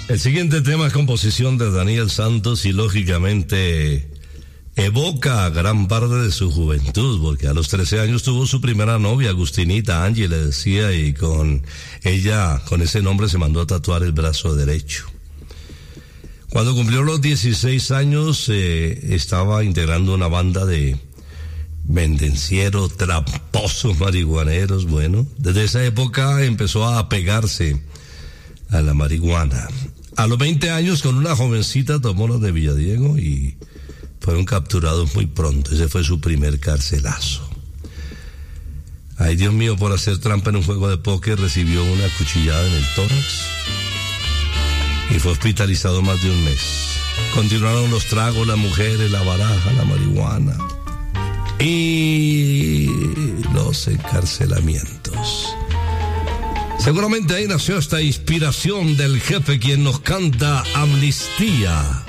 El siguiente tema es composición de Daniel Santos y lógicamente evoca gran parte de su juventud, porque a los 13 años tuvo su primera novia, Agustinita, Angie le decía, y con ella, con ese nombre se mandó a tatuar el brazo derecho. Cuando cumplió los 16 años, estaba integrando una banda de vendencieros, tramposos, marihuaneros. Bueno, desde esa época empezó a apegarse a la marihuana. A los 20 años, con una jovencita, tomó la de Villadiego y fueron capturados muy pronto. Ese fue su primer carcelazo. Ay, Dios mío, por hacer trampa en un juego de póker recibió una cuchillada en el tórax y fue hospitalizado más de un mes. Continuaron los tragos, las mujeres, la baraja, la marihuana y los encarcelamientos. Seguramente ahí nació esta inspiración del jefe, quien nos canta Amnistía.